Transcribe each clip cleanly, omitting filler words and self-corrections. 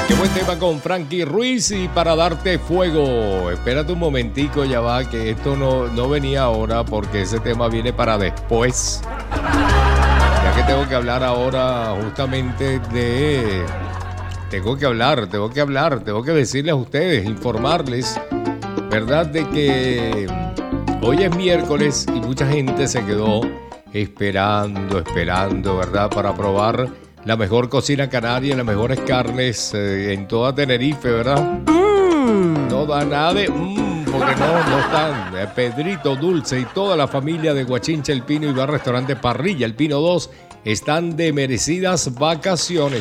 Qué buen tema con Frankie Ruiz y Para Darte Fuego. Espérate un momentico, ya va, que esto no venía ahora porque ese tema viene para después. Ya que tengo que hablar ahora justamente de... Tengo que decirles a ustedes, informarles, ¿verdad? De que hoy es miércoles y mucha gente se quedó esperando, ¿verdad? Para probar la mejor cocina canaria, las mejores carnes en toda Tenerife, ¿verdad? No da nada de... porque no están. Pedrito Dulce y toda la familia de Guachinche El Pino y Bar Restaurante Parrilla El Pino 2 están de merecidas vacaciones.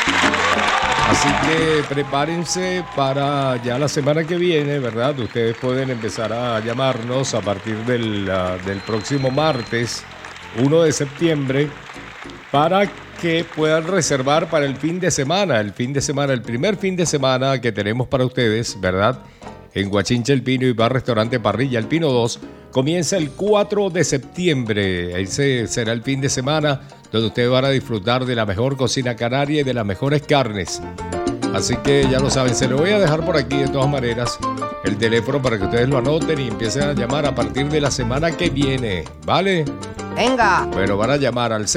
Así que prepárense para ya la semana que viene, ¿verdad? Ustedes pueden empezar a llamarnos a partir del próximo martes, 1 de septiembre, para que puedan reservar para el fin de semana. El primer fin de semana que tenemos para ustedes, ¿verdad? En Guachinche El Pino y Bar Restaurante Parrilla El Pino 2 comienza el 4 de septiembre. Ese será el fin de semana donde ustedes van a disfrutar de la mejor cocina canaria y de las mejores carnes. Así que ya lo saben, se lo voy a dejar por aquí de todas maneras el teléfono para que ustedes lo anoten y empiecen a llamar a partir de la semana que viene, ¿vale? Venga. Bueno, van a llamar al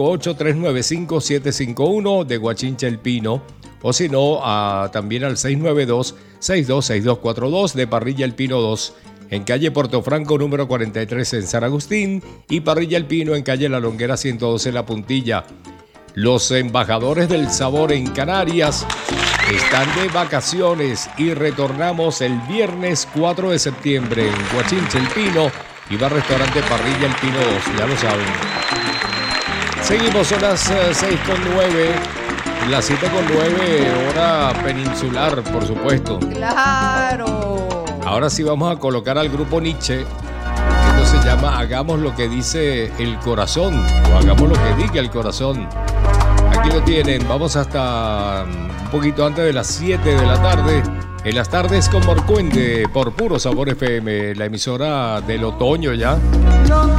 658-395-751 de Guachinche El Pino, o si no, también al 692-626242 de Parrilla El Pino 2, en calle Portofranco número 43 en San Agustín, y Parrilla El Pino en calle La Longuera 112 en La Puntilla. Los embajadores del sabor en Canarias están de vacaciones y retornamos el viernes 4 de septiembre en Guachinche El Pino y Bar Restaurante Parrilla El Pino 2, ya lo saben. Seguimos, son las 6:09, las 7:09, hora peninsular, por supuesto. Claro. Ahora sí vamos a colocar al grupo Nietzsche. Esto se llama Hagamos lo que dice el corazón, o hagamos lo que diga el corazón. Aquí lo tienen, vamos hasta un poquito antes de las 7 de la tarde. En las tardes con Morcuende por Puro Sabor FM, la emisora del otoño ya.